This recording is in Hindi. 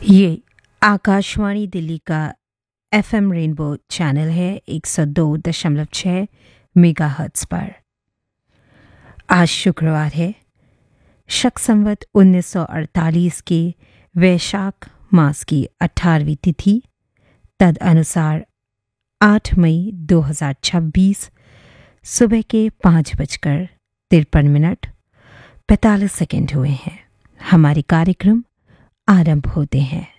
ये आकाशवाणी दिल्ली का एफएम रेनबो चैनल है 102.6 मेगाहर्ट्ज़ पर। आज शुक्रवार है, शक संवत 1948 के वैशाख मास की 18वीं तिथि, तद अनुसार 8 मई 2026 सुबह के 5:53 हुए हैं। हमारे कार्यक्रम आरंभ होते हैं।